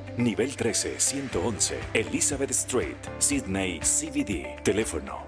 nivel 13, 111, Elizabeth Street, Sydney, CBD. Teléfono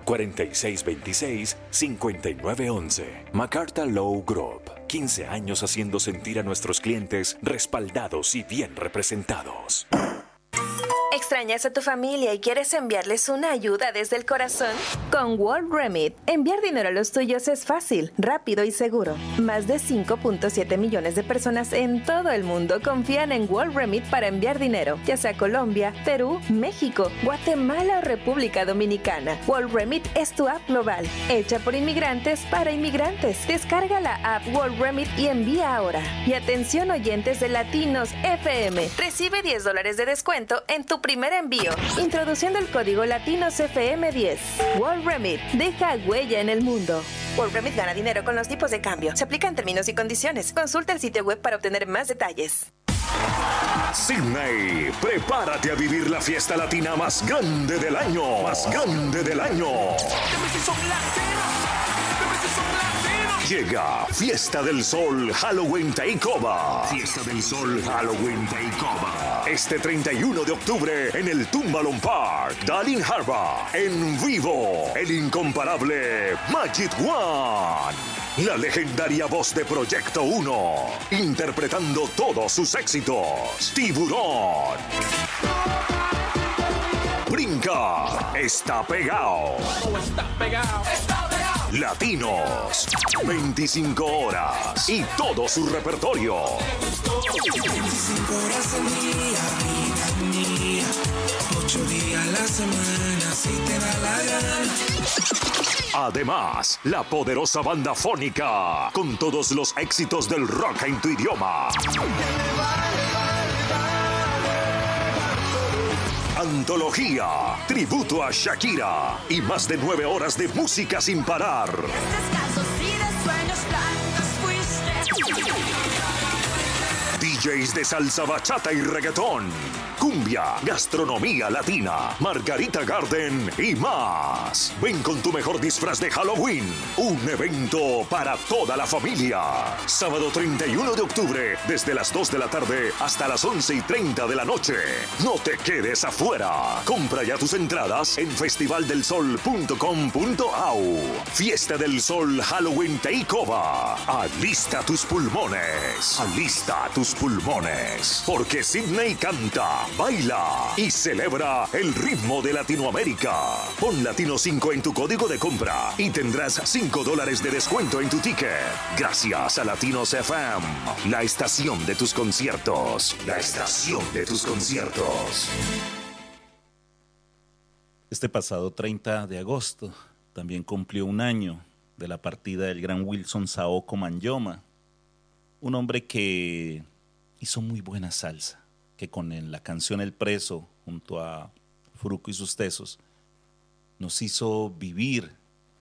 4626-5911. MacArthur Law Group. 15 años haciendo sentir a nuestros clientes respaldados y bien representados. ¿Extrañas a tu familia y quieres enviarles una ayuda desde el corazón? Con World Remit, enviar dinero a los tuyos es fácil, rápido y seguro. Más de 5.7 millones de personas en todo el mundo confían en World Remit para enviar dinero, ya sea a Colombia, Perú, México, Guatemala o República Dominicana. World Remit es tu app global, hecha por inmigrantes para inmigrantes. Descarga la app World Remit y envía ahora. Y atención oyentes de Latinos FM, recibe $10 de descuento en tu primer envío, introduciendo el código Latinos FM10. World Remit, deja huella en el mundo. World Remit gana dinero con los tipos de cambio. Se aplican términos y condiciones. Consulta el sitio web para obtener más detalles. Sydney, prepárate a vivir la fiesta latina más grande del año. Más grande del año. Llega Fiesta del Sol Halloween Takeover. Fiesta del Sol Halloween Takeover. Este 31 de octubre en el Tumbalong Park, Darling Harbour. En vivo, el incomparable Majid One. La legendaria voz de Proyecto 1. Interpretando todos sus éxitos. Tiburón. Brinca. Está pegado. Está pegado. Está pegado. Latinos, 25 horas y todo su repertorio. 25 horas al día, vida mía. 8 días a la semana, si te da la gana. Además, la poderosa banda fónica con todos los éxitos del rock en tu idioma. Antología, tributo a Shakira y más de 9 horas de música sin parar. DJs de salsa, bachata y reggaetón, cumbia, gastronomía latina, Margarita Garden y más. Ven con tu mejor disfraz de Halloween. Un evento para toda la familia. Sábado 31 de octubre, desde las 2 de la tarde hasta las 11:30 de la noche. No te quedes afuera. Compra ya tus entradas en festivaldelsol.com.au. Fiesta del Sol Halloween Takeover. Alista tus pulmones. Alista tus pulmones. Porque Sydney canta, baila y celebra el ritmo de Latinoamérica. Pon Latino 5 en tu código de compra y tendrás $5 de descuento en tu ticket. Gracias a Latinos FM, la estación de tus conciertos. La estación de tus conciertos. Este pasado 30 de agosto también cumplió un año de la partida del gran Wilson Saoko Manyoma, un hombre que hizo muy buena salsa, que con la canción El Preso, junto a Fruco y sus Tesos, nos hizo vivir,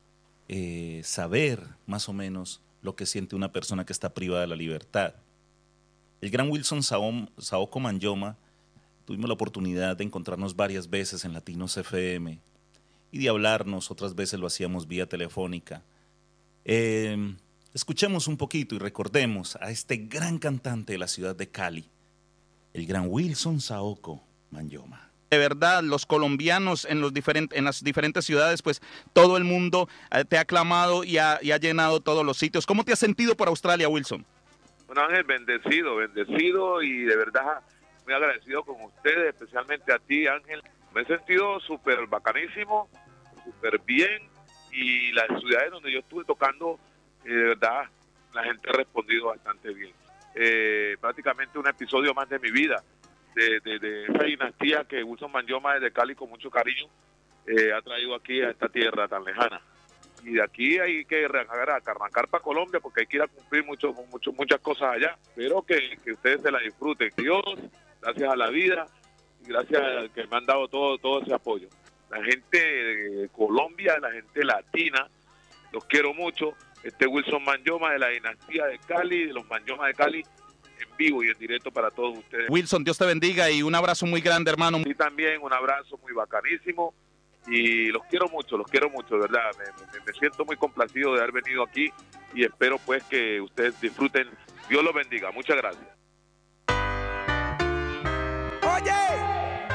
saber más o menos lo que siente una persona que está privada de la libertad. El gran Wilson Saoko Manyoma, tuvimos la oportunidad de encontrarnos varias veces en Latinos FM y de hablarnos, otras veces lo hacíamos vía telefónica. Escuchemos un poquito y recordemos a este gran cantante de la ciudad de Cali, el gran Wilson Saoko Manyoma. De verdad, los colombianos en las diferentes ciudades, pues todo el mundo te ha aclamado y ha llenado todos los sitios. ¿Cómo te has sentido por Australia, Wilson? Bueno, Ángel, bendecido y de verdad muy agradecido con ustedes, especialmente a ti, Ángel. Me he sentido súper bacanísimo, súper bien, y las ciudades donde yo estuve tocando, de verdad, la gente ha respondido bastante bien. Prácticamente un episodio más de mi vida, de esa dinastía que Wilson Manyoma desde Cali con mucho cariño ha traído aquí a esta tierra tan lejana. Y de aquí hay que arrancar para Colombia porque hay que ir a cumplir muchas cosas allá. Espero que ustedes se la disfruten. Dios, gracias a la vida y gracias a que me han dado todo ese apoyo. La gente de Colombia, la gente latina, los quiero mucho. Wilson Manyoma de la dinastía de Cali, de los Manyoma de Cali, en vivo y en directo para todos ustedes. Wilson, Dios te bendiga y un abrazo muy grande, hermano. Y también un abrazo muy bacanísimo y los quiero mucho, de verdad. Me siento muy complacido de haber venido aquí y espero pues que ustedes disfruten. Dios los bendiga. Muchas gracias.